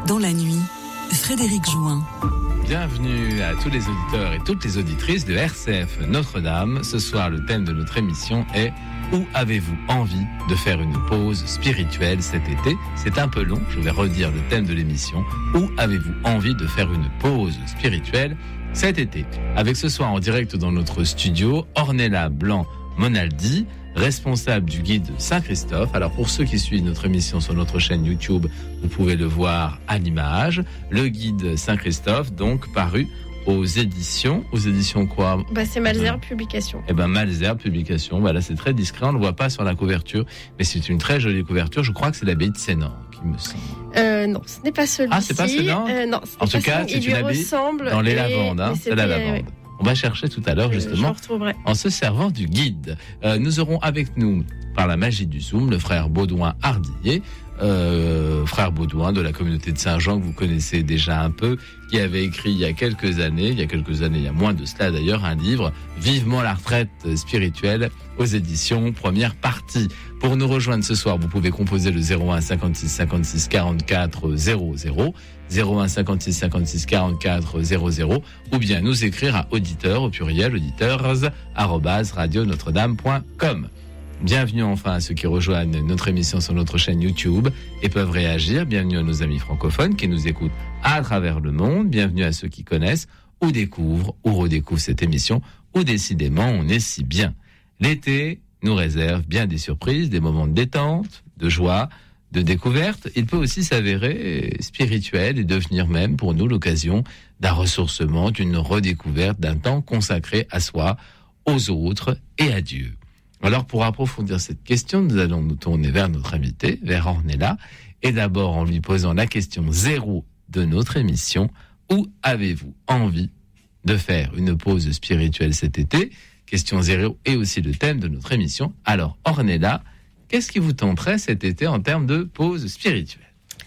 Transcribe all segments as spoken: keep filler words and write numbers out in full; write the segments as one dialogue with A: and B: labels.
A: Dans la nuit, Frédéric Jouin.
B: Bienvenue à tous les auditeurs et toutes les auditrices de R C F Notre-Dame. Ce soir, le thème de notre émission est « Où avez-vous envie de faire une pause spirituelle cet été ?» C'est un peu long, je vais redire le thème de l'émission. « Où avez-vous envie de faire une pause spirituelle cet été ?» Avec ce soir en direct dans notre studio, Ornella Blanc-Monaldi, responsable du guide Saint-Christophe. Alors pour ceux qui suivent notre émission sur notre chaîne YouTube, vous pouvez le voir à l'image. Le guide Saint-Christophe, donc paru aux éditions. Aux éditions quoi ?
C: Bah c'est Malesherbes Publications.
B: Eh ben Malesherbes Publications. Voilà, c'est très discret, on ne le voit pas sur la couverture, mais c'est une très jolie couverture. Je crois que c'est l'abbaye de Sénart qui me semble.
C: Euh, non, ce n'est pas celui-ci.
B: Ah, c'est pas Sénart
C: euh, Non,
B: en tout cas, c'est une abbaye dans les lavandes. Hein, c'est la lavande. Oui. On va chercher tout à l'heure, justement, en se servant du guide. Euh, nous aurons avec nous, par la magie du Zoom, le frère Baudouin Ardillet, euh, frère Baudouin de la communauté de Saint-Jean, que vous connaissez déjà un peu, qui avait écrit il y a quelques années, il y a quelques années, il y a moins de cela d'ailleurs, un livre, Vivement la retraite spirituelle, aux éditions Première Partie. Pour nous rejoindre ce soir, vous pouvez composer le zéro un cinquante-six cinquante-six quarante-quatre zéro zéro, zéro un cinquante-six cinquante-six quarante-quatre zéro zéro, ou bien nous écrire à auditeur au pluriel auditeurs arobase radio notre dame point com. Bienvenue enfin à ceux qui rejoignent notre émission sur notre chaîne YouTube et peuvent réagir. Bienvenue à nos amis francophones qui nous écoutent à travers le monde. Bienvenue à ceux qui connaissent ou découvrent ou redécouvrent cette émission, où décidément on est si bien. L'été nous réserve bien des surprises, des moments de détente, de joie, de découverte. Il peut aussi s'avérer spirituel et devenir même pour nous l'occasion d'un ressourcement, d'une redécouverte, d'un temps consacré à soi, aux autres et à Dieu. Alors pour approfondir cette question, nous allons nous tourner vers notre invité, vers Ornella, et d'abord en lui posant la question zéro de notre émission, où avez-vous envie de faire une pause spirituelle cet été ? Question zéro et aussi le thème de notre émission. Alors Ornella, qu'est-ce qui vous tenterait cet été en termes de pause spirituelle ?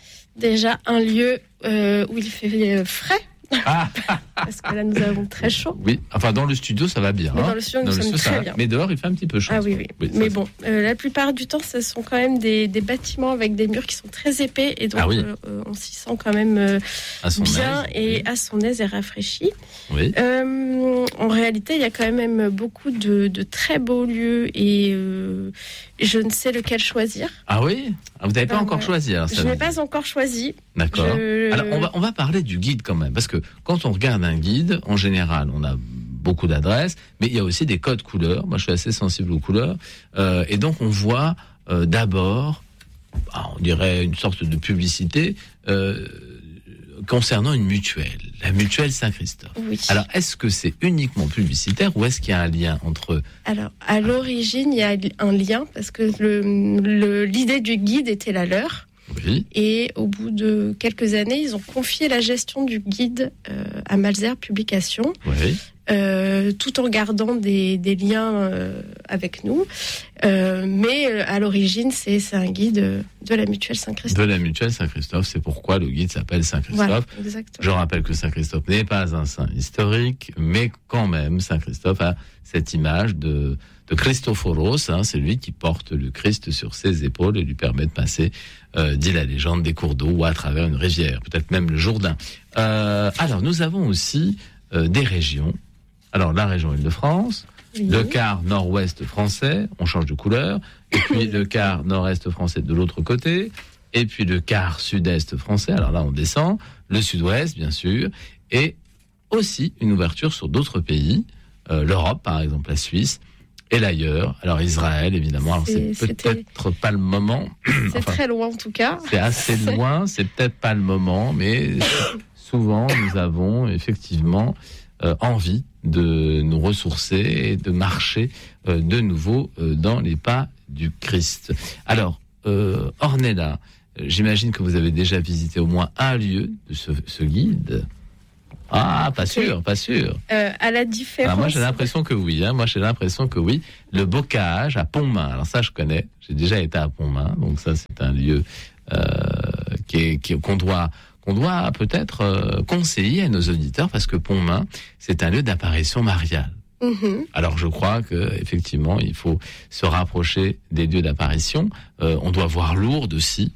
C: Déjà un lieu euh, où il fait frais. Ah. Parce que là nous avons très chaud.
B: Oui, enfin dans le studio ça va bien.
C: Mais
B: hein.
C: dans le studio
B: nous
C: dans
B: sommes
C: le studio,
B: très
C: ça
B: bien.
C: Va.
B: Mais dehors il fait un petit peu chaud.
C: Ah oui, oui. oui Mais bon, euh, la plupart du temps ce sont quand même des, des bâtiments avec des murs qui sont très épais et donc ah oui. euh, on s'y sent quand même euh, bien aise, et oui. à son aise et rafraîchi.
B: Oui.
C: Euh, en réalité il y a quand même beaucoup de, de très beaux lieux et euh, je ne sais lequel choisir.
B: Ah oui ? Vous n'avez pas ah, encore ouais. choisi alors,
C: Je n'ai pas encore choisi.
B: D'accord.
C: Je...
B: Alors on va, on va parler du guide quand même, parce que quand on regarde un guide, en général, on a beaucoup d'adresses, mais il y a aussi des codes couleurs. Moi, je suis assez sensible aux couleurs. Euh, et donc, on voit euh, d'abord, on dirait une sorte de publicité euh, concernant une mutuelle, la mutuelle Saint-Christophe.
C: Oui.
B: Alors, est-ce que c'est uniquement publicitaire ou est-ce qu'il y a un lien entre...
C: Alors, à l'origine, il y a un lien, parce que le, le, l'idée du guide était la leur.
B: Oui.
C: Et au bout de quelques années, ils ont confié la gestion du guide euh, à Malesherbes Publications,
B: oui.
C: euh, tout en gardant des, des liens euh, avec nous. Euh, mais euh, à l'origine, c'est, c'est un guide de la mutuelle Saint-Christophe.
B: De la mutuelle Saint-Christophe, c'est pourquoi le guide s'appelle Saint-Christophe.
C: Voilà, exactement.
B: Je rappelle que Saint-Christophe n'est pas un saint historique, mais quand même, Saint-Christophe a cette image de... de Christophoros, hein, c'est lui qui porte le Christ sur ses épaules et lui permet de passer, euh, dit la légende, des cours d'eau ou à travers une rivière, peut-être même le Jourdain. Euh, alors, nous avons aussi euh, des régions. Alors, la région Île-de-France, oui. le quart nord-ouest français, on change de couleur, et puis le quart nord-est français de l'autre côté, et puis le quart sud-est français, alors là, on descend, le sud-ouest, bien sûr, et aussi une ouverture sur d'autres pays, euh, l'Europe, par exemple, la Suisse, et l'ailleurs. Alors Israël, évidemment. Alors, c'est, c'est peut-être c'était... pas le moment.
C: C'est enfin, très loin en tout cas.
B: C'est assez loin, c'est peut-être pas le moment, mais souvent nous avons effectivement euh, envie de nous ressourcer et de marcher euh, de nouveau euh, dans les pas du Christ. Alors, euh, Ornella, j'imagine que vous avez déjà visité au moins un lieu de ce, ce guide. Ah, pas sûr, oui. pas sûr.
C: Euh, à la différence.
B: Alors moi, j'ai l'impression que oui. Hein. Moi, j'ai l'impression que oui. Le Bocage à Pontmain. Alors ça, je connais. J'ai déjà été à Pontmain. Donc ça, c'est un lieu euh, qui est, qui, qu'on doit, qu'on doit peut-être euh, conseiller à nos auditeurs parce que Pontmain, c'est un lieu d'apparition mariale.
C: Mmh.
B: Alors je crois que effectivement, il faut se rapprocher des lieux d'apparition. Euh, on doit voir Lourdes aussi.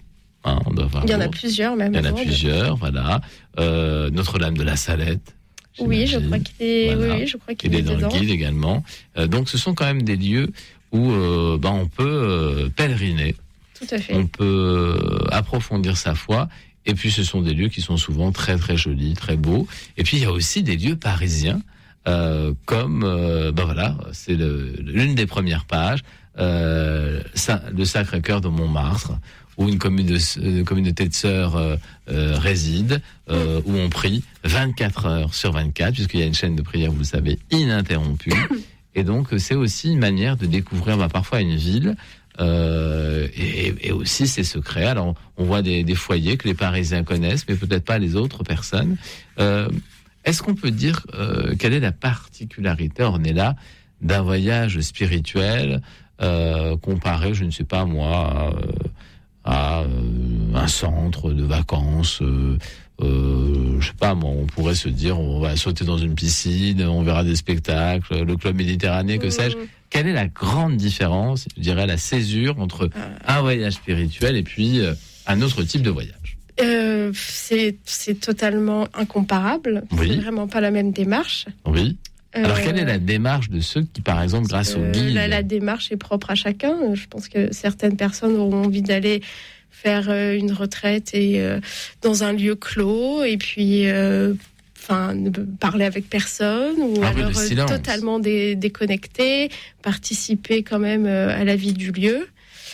B: Hein, on doit
C: Il y en a plusieurs, même.
B: Il y en a plusieurs, voilà. Euh, Notre-Dame de la Salette.
C: Oui, je crois qu'il est, voilà. oui, je crois qu'il
B: il est,
C: est
B: dans
C: dedans.
B: le guide également. Euh, donc, ce sont quand même des lieux où euh, ben, on peut euh, pèleriner.
C: Tout à fait.
B: On peut euh, approfondir sa foi. Et puis, ce sont des lieux qui sont souvent très, très jolis, très beaux. Et puis, il y a aussi des lieux parisiens, euh, comme, euh, ben voilà, c'est le, l'une des premières pages, euh, le Sacré-Cœur de Montmartre, où une, commune de, une communauté de sœurs euh, euh, réside, euh, où on prie vingt-quatre heures sur vingt-quatre, puisqu'il y a une chaîne de prière, vous le savez, ininterrompue. Et donc, c'est aussi une manière de découvrir bah, parfois une ville, euh, et, et aussi ses secrets. Alors, on voit des, des foyers que les Parisiens connaissent, mais peut-être pas les autres personnes. Euh, est-ce qu'on peut dire euh, quelle est la particularité, Ornella, d'un voyage spirituel euh, comparé, je ne sais pas moi, euh, à euh, un centre de vacances, euh, euh, je sais pas, moi, on pourrait se dire, on va sauter dans une piscine, on verra des spectacles, le club méditerranéen, que mmh. sais-je. Quelle est la grande différence, je dirais, la césure entre un voyage spirituel et puis euh, un autre type de voyage?
C: euh, c'est, c'est totalement incomparable. Oui. C'est vraiment pas la même démarche.
B: Oui. Alors, quelle est la démarche de ceux qui, par exemple, grâce
C: euh,
B: au guide...
C: La, la démarche est propre à chacun. Je pense que certaines personnes auront envie d'aller faire euh, une retraite et euh, dans un lieu clos, et puis, enfin, euh, ne parler avec personne, ou ah, alors euh, totalement dé- déconnecter, participer quand même euh, à la vie du lieu.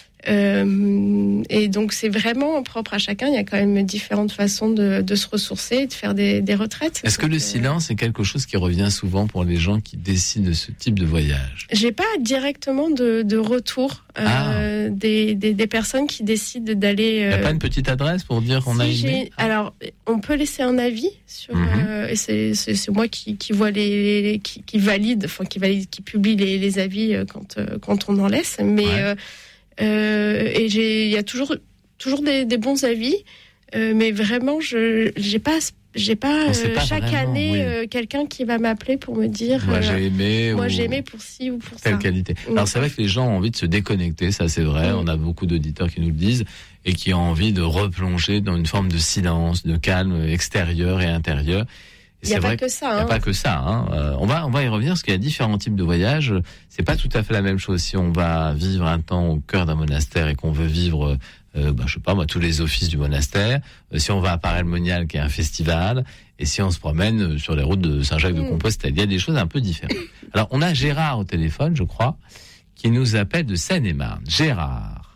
C: Euh, et donc c'est vraiment propre à chacun. Il y a quand même différentes façons de, de se ressourcer et de faire des, des retraites.
B: Est-ce que le silence est quelque chose qui revient souvent pour les gens qui décident de ce type de voyage?
C: J'ai pas directement de, de retour euh, ah. des, des, des personnes qui décident d'aller. Euh...
B: Il n'y a pas une petite adresse pour dire qu'on si a aimé
C: ah. Alors on peut laisser un avis sur. Mm-hmm. Euh, et c'est, c'est, c'est moi qui, qui vois les, les qui, qui valide, enfin qui valide, qui publie les, les avis quand quand on en laisse. Mais ouais. euh, Euh, et j'ai, il y a toujours, toujours des, des bons avis, euh, mais vraiment, je, j'ai pas, j'ai pas, euh, pas chaque vraiment, année oui. euh, quelqu'un qui va m'appeler pour me dire.
B: Moi
C: euh,
B: j'ai aimé.
C: Moi
B: ou...
C: j'ai aimé pour ci ou pour
B: telle
C: ça.
B: qualité. Alors c'est vrai que les gens ont envie de se déconnecter, ça c'est vrai. Mm. On a beaucoup d'auditeurs qui nous le disent et qui ont envie de replonger dans une forme de silence, de calme extérieur et intérieur.
C: Il n'y a pas que ça. Il
B: n'y a pas que ça. Hein. Euh, on va, on va y revenir parce qu'il y a différents types de voyages. C'est pas tout à fait la même chose si on va vivre un temps au cœur d'un monastère et qu'on veut vivre, euh, bah, je sais pas moi, tous les offices du monastère. Euh, si on va à Paray-le-Monial, qui est un festival, et si on se promène sur les routes de Saint-Jacques-de-Compostelle, il y a des choses un peu différentes. Alors, on a Gérard au téléphone, je crois, qui nous appelle de Seine-et-Marne. Gérard.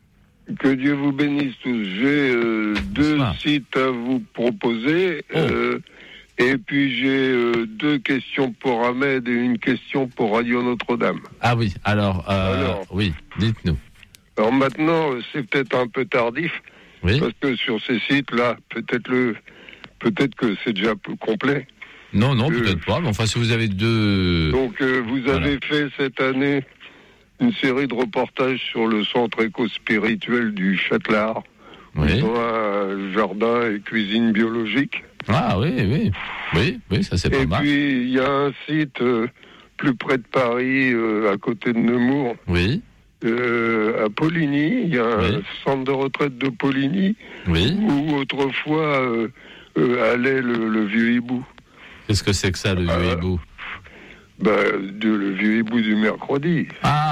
D: Que Dieu vous bénisse tous. J'ai euh, deux Bonsoir. sites à vous proposer. Oh. Euh, Et puis j'ai euh, deux questions pour Ahmed et une question pour Radio Notre-Dame.
B: Ah oui, alors, euh, alors oui, dites-nous.
D: Alors maintenant, c'est peut-être un peu tardif, oui. Parce que sur ces sites-là, peut-être le, peut-être que c'est déjà peu complet.
B: Non, non, euh, peut-être pas. Mais enfin, si vous avez deux.
D: Donc euh, vous voilà. avez fait cette année une série de reportages sur le centre éco-spirituel du Châtelard, oui. Dans un jardin et cuisine biologique.
B: Ah oui, oui, oui, oui, ça c'est pas
D: et
B: mal.
D: Et puis il y a un site euh, plus près de Paris, euh, à côté de Nemours.
B: Oui.
D: Euh, à Poligny, il y a un oui. centre de retraite de Poligny.
B: Oui.
D: Où autrefois euh, euh, allait le, le vieux hibou.
B: Qu'est-ce que c'est que ça, le vieux euh, hibou?
D: Ben, de, le vieux hibou du mercredi.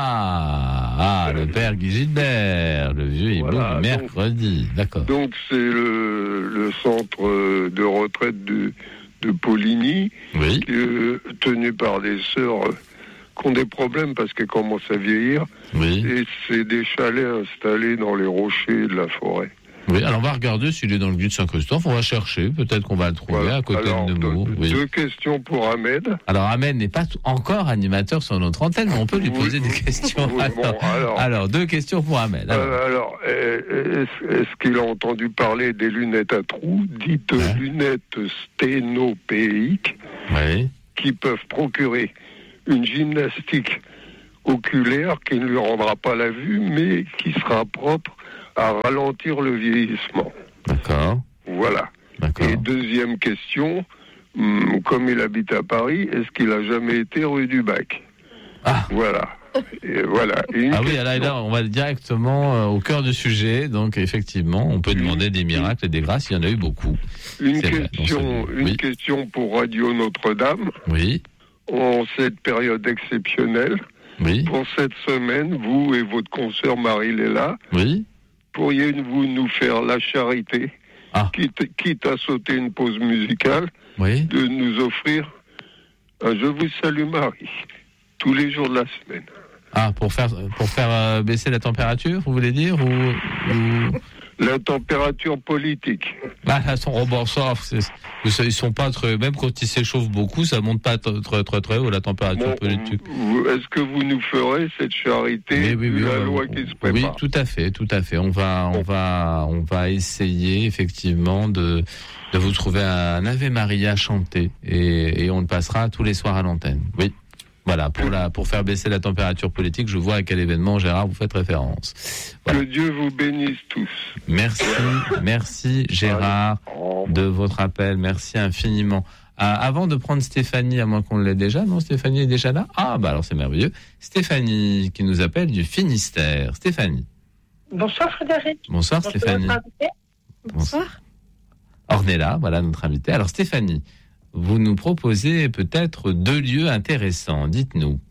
B: Ah, ah, le père Guy Gilbert, le vieux hibou voilà, du mercredi, donc, d'accord.
D: Donc c'est le, le centre de retraite de, de Poligny,
B: oui.
D: euh, tenu par des sœurs euh, qui ont des problèmes parce qu'elles commencent à vieillir.
B: Oui.
D: Et c'est des chalets installés dans les rochers de la forêt.
B: Oui, alors on va regarder s'il est dans le guide Saint-Christophe, on va chercher, peut-être qu'on va le trouver voilà. à côté alors, de Nemours.
D: Deux,
B: oui.
D: deux questions pour Ahmed.
B: Alors Ahmed n'est pas t- encore animateur sur notre antenne, mais on peut lui poser oui, des questions.
D: Oui,
B: alors,
D: bon, alors,
B: alors, deux questions pour Ahmed.
D: Alors, euh, alors est-ce, est-ce qu'il a entendu parler des lunettes à trous, dites ouais. lunettes sténopéiques,
B: oui.
D: qui peuvent procurer une gymnastique oculaire qui ne lui rendra pas la vue, mais qui sera propre à ralentir le vieillissement.
B: D'accord.
D: Voilà.
B: D'accord.
D: Et deuxième question, hum, comme il habite à Paris, est-ce qu'il a jamais été rue du Bac?
B: Ah.
D: Voilà. Et voilà. Une
B: ah oui, là, là, on va directement euh, au cœur du sujet. Donc, effectivement, on peut demander des miracles et des grâces. Il y en a eu beaucoup.
D: Une, question, vrai, une oui. question pour Radio Notre-Dame.
B: Oui.
D: En cette période exceptionnelle.
B: Oui.
D: Pour cette semaine, vous et votre consoeur Marie-Léla.
B: Oui.
D: Pourriez-vous nous faire la charité, ah. quitte, quitte à sauter une pause musicale,
B: oui.
D: de nous offrir un Je vous salue Marie, tous les jours de la semaine.
B: Ah, pour faire, pour faire euh, baisser la température, vous voulez dire, ou, ou...
D: La température politique.
B: Ah, là, son rebord sort. Ils sont pas très, même quand ils s'échauffent beaucoup, ça monte pas très très très, très haut la température bon, politique.
D: Est-ce que vous nous ferez cette charité,
B: oui, oui, oui,
D: la
B: oui,
D: loi qui se prépare?
B: Oui, tout à fait, tout à fait. On va, on va, on va essayer effectivement de de vous trouver un Ave Maria chanté et, et on le passera tous les soirs à l'antenne. Oui. Voilà, pour, la, pour faire baisser la température politique, je vois à quel événement, Gérard, vous faites référence. Voilà.
D: Que Dieu vous bénisse tous.
B: Merci, merci Gérard de votre appel, merci infiniment. Euh, avant de prendre Stéphanie, à moins qu'on l'ait déjà, non, Stéphanie est déjà là? Ah, bah alors c'est merveilleux. Stéphanie qui nous appelle du Finistère. Stéphanie.
E: Bonsoir Frédéric.
B: Bonsoir, Bonsoir Stéphanie.
C: Bonsoir.
B: Ornella, voilà notre invitée. Alors Stéphanie, vous nous proposez peut-être deux lieux intéressants. Dites-nous.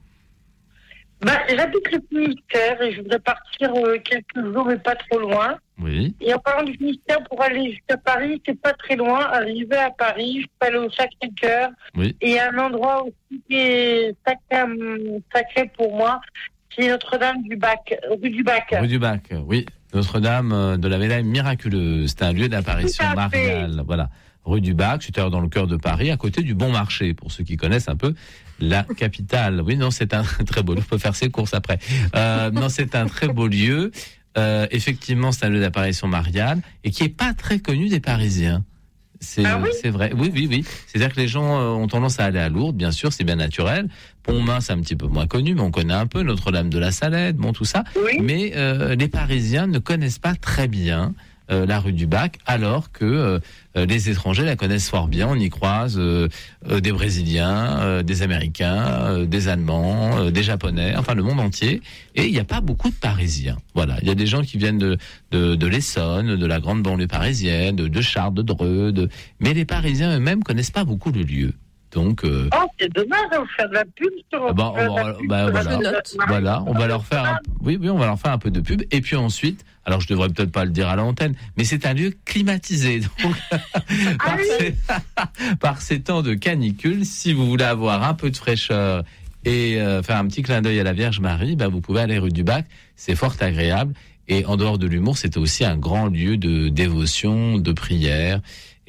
E: Ben, j'habite le Finistère et je voudrais partir euh, quelques jours, mais pas trop loin.
B: Oui.
E: Et en parlant du Finistère, pour aller jusqu'à Paris, c'est pas très loin. Arriver à Paris, je peux aller au Sacré-Cœur.
B: Oui.
E: Et il y a un endroit aussi qui est sacré, sacré pour moi, c'est Notre-Dame du Bac, rue du Bac.
B: Rue du Bac, oui. Notre-Dame de la Médaille miraculeuse. C'est un lieu d'apparition mariale. Voilà. Rue du Bac, c'est dans le cœur de Paris, à côté du Bon Marché, pour ceux qui connaissent un peu la capitale. Oui, non, c'est un très beau lieu. On peut faire ses courses après. Euh, non, c'est un très beau lieu. Euh, effectivement, c'est un lieu d'apparition mariale et qui est pas très connu des Parisiens. C'est,
E: ah oui
B: c'est vrai. Oui, oui, oui. C'est-à-dire que les gens ont tendance à aller à Lourdes, bien sûr, c'est bien naturel. Pontmain, c'est un petit peu moins connu, mais on connaît un peu Notre-Dame de la Salette, bon, tout ça.
E: Oui.
B: Mais euh, les Parisiens ne connaissent pas très bien Euh, la rue du Bac, alors que euh, les étrangers la connaissent fort bien. On y croise euh, euh, des Brésiliens, euh, des Américains, euh, des Allemands, euh, des Japonais, enfin le monde entier. Et il n'y a pas beaucoup de Parisiens. Voilà, il y a des gens qui viennent de de, de l'Essonne, de la grande banlieue parisienne, de, de Chartres, de Dreux, de... mais les Parisiens eux-mêmes connaissent pas beaucoup le lieu. Donc, euh...
E: oh, c'est dommage de vous faire de la pub sur.
B: Ah bah, on va, bah, voilà, voilà, on va leur faire, un, oui, oui, on va leur faire un peu de pub. Et puis ensuite, alors je devrais peut-être pas le dire à l'antenne, mais c'est un lieu climatisé. Donc, par,
E: ah
B: ces, par ces temps de canicule, si vous voulez avoir un peu de fraîcheur et euh, faire un petit clin d'œil à la Vierge Marie, bah, vous pouvez aller rue du Bac. C'est fort agréable. Et en dehors de l'humour, c'est aussi un grand lieu de dévotion, de prière.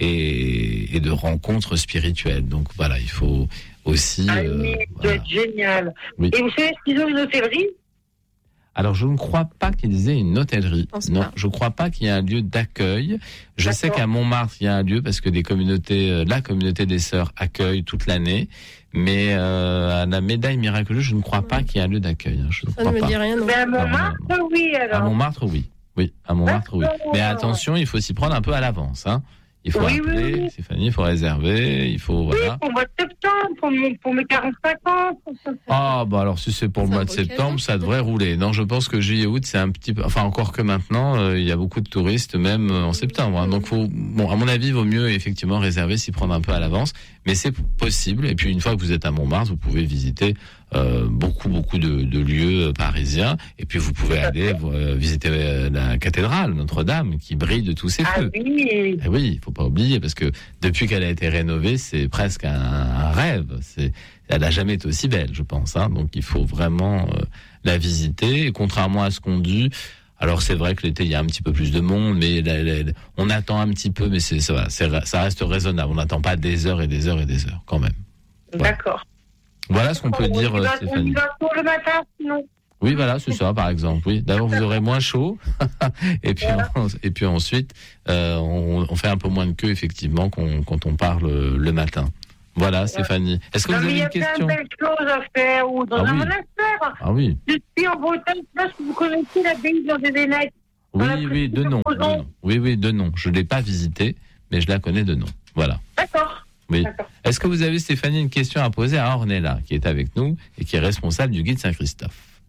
B: Et, et de rencontres spirituelles. Donc voilà, il faut aussi...
E: Ah oui,
B: euh,
E: ça doit être génial. Oui. Et vous savez s'ils ont une hôtellerie?
B: Alors, je ne crois pas qu'ils aient une hôtellerie. Je non, pas. Je ne crois pas qu'il y ait un lieu d'accueil. Je D'accord. sais qu'à Montmartre, il y a un lieu parce que des communautés, la communauté des Sœurs accueille toute l'année. Mais euh, à la Médaille miraculeuse, je ne crois pas qu'il y ait un lieu d'accueil. Je ne
C: Ça
B: crois
C: ne me
B: pas.
C: dit rien. Non.
E: Mais à Montmartre, non, non. oui. Alors.
B: À Montmartre, oui. Oui, à Montmartre, oui. Mais attention, il faut s'y prendre un peu à l'avance, hein. Il faut
E: oui,
B: appeler,
E: oui, oui.
B: Stéphanie, il faut réserver, il faut...
E: Oui,
B: voilà.
E: pour le mois de septembre, pour, mon, pour mes quarante-cinq ans.
B: Ah, bah alors si c'est pour le mois de septembre, ça devrait rouler. Non, je pense que juillet, août, c'est un petit peu... Enfin, encore que maintenant, euh, il y a beaucoup de touristes, même euh, en septembre. Hein. Donc, faut, bon, à mon avis, il vaut mieux effectivement réserver, s'y prendre un peu à l'avance. Mais c'est possible. Et puis, une fois que vous êtes à Montmartre, vous pouvez visiter euh, beaucoup, beaucoup de, de lieux parisiens. Et puis, vous pouvez aller euh, visiter euh, la cathédrale Notre-Dame, qui brille de tous ses
E: ah,
B: feux.
E: Oui.
B: Et oui, il faut pas oublier, parce que depuis qu'elle a été rénovée, c'est presque un, un rêve. C'est, elle n'a jamais été aussi belle, je pense. Hein. Donc, il faut vraiment euh, la visiter. Et contrairement à ce qu'on dit, alors c'est vrai que l'été, il y a un petit peu plus de monde, mais la, la, la, on attend un petit peu, mais c'est, ça, c'est, ça reste raisonnable. On n'attend pas des heures et des heures et des heures, quand même. Voilà.
E: D'accord.
B: Voilà ce qu'on peut
E: on
B: dire,
E: va,
B: Stéphanie.
E: On y va tôt le matin, sinon.
B: Oui, voilà, c'est ça, par exemple. Oui, d'abord vous aurez moins chaud, et puis voilà. on, et puis ensuite euh, on, on fait un peu moins de queue effectivement quand, quand on part le, le matin. Voilà, ouais. Stéphanie. Est-ce que non, vous avez une question? Il y a plein de belles choses à faire ou dans ah,
E: un
B: oui.
E: monastère.
B: Ah oui.
E: Je suis en Bretagne, je sais pas si vous connaissez l'abbaye de Vénèque.
B: Oui, oui, de nom, de nom. Oui, oui, de nom. Je l'ai pas visitée, mais je la connais de nom. Voilà.
E: D'accord.
B: Oui.
E: D'accord.
B: Est-ce que vous avez, Stéphanie, une question à poser à Ornella, qui est avec nous et qui est responsable du guide Saint-Christophe?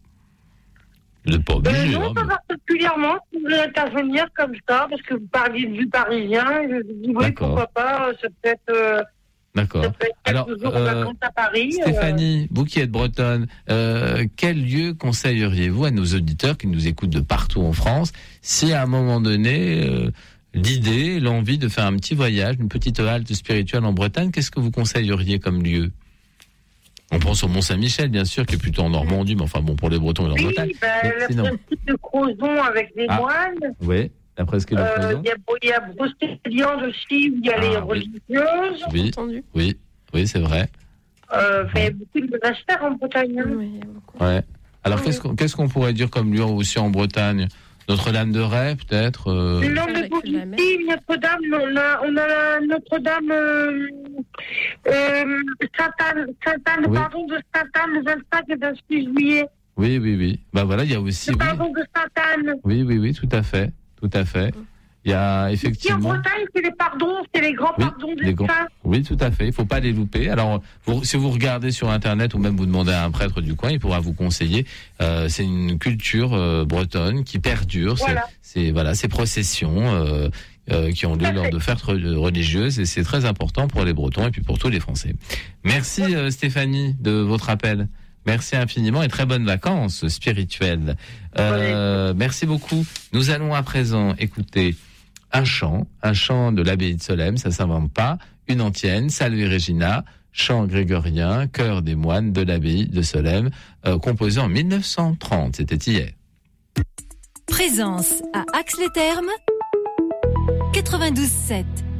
B: Vous n'êtes pas obligé.
E: Euh, non, pas
B: hein,
E: particulièrement. Si vous voulez intervenir comme ça, parce que vous parliez de vue parisien, je dis oui, D'accord. pourquoi pas, c'est peut-être... Euh,
B: D'accord. Alors, euh,
E: à Paris,
B: Stéphanie,
E: euh...
B: vous qui êtes bretonne, euh, quel lieu conseilleriez-vous à nos auditeurs qui nous écoutent de partout en France, si à un moment donné, euh, l'idée, l'envie de faire un petit voyage, une petite halte spirituelle en Bretagne, qu'est-ce que vous conseilleriez comme lieu ? On pense au Mont-Saint-Michel, bien sûr, qui est plutôt en Normandie, mais enfin bon, pour les Bretons, il est en
E: oui,
B: Bretagne.
E: Ben, le
B: sinon...
E: principe de Crozon avec des
B: ah,
E: moines.
B: Oui. La presqu'île de Crozon.
E: Il y a Brocéliande aussi, où il y a ah, les religieuses.
B: Oui,
C: entendu.
B: oui, oui, c'est vrai.
E: Euh, il y a beaucoup de monastères en Bretagne.
C: Oui,
B: ouais. Alors,
E: oui.
B: qu'est-ce, qu'on, qu'est-ce qu'on pourrait dire comme lieu aussi en Bretagne ? Notre-Dame de Ray, peut-être euh...
E: Non, mais pour ici, Notre-Dame, on a, on a Notre-Dame euh, euh, Sainte-Anne, Sainte-Anne oui. pardon, de Sainte-Anne, le vingt-cinq et vingt-six juillet.
B: Oui, oui, oui. Ben voilà, il y a aussi...
E: Le
B: oui.
E: pardon de Sainte-Anne.
B: Oui, oui, oui, tout à fait. Tout à fait. Il y a effectivement...
E: Ici en Bretagne, c'est les pardons, c'est les grands
B: oui,
E: pardons des
B: les grands...
E: saints.
B: Oui, tout à fait. Il ne faut pas les louper. Alors, vous, si vous regardez sur Internet ou même vous demandez à un prêtre du coin, il pourra vous conseiller. Euh, c'est une culture euh, bretonne qui perdure.
E: Voilà.
B: C'est, c'est voilà, ces processions euh, euh, qui ont lieu lors de fêtes religieuses et c'est très important pour les Bretons et puis pour tous les Français. Merci euh, Stéphanie de votre appel. Merci infiniment et très bonnes vacances spirituelles. Euh, oui. Merci beaucoup. Nous allons à présent écouter un chant, un chant de l'abbaye de Solesmes, ça s'invente pas, une antienne, Salve Regina, chant grégorien, chœur des moines de l'abbaye de Solesmes, euh, composé en mille neuf cent trente, c'était hier.
A: Présence à Ax-les-Thermes, quatre-vingt-douze sept.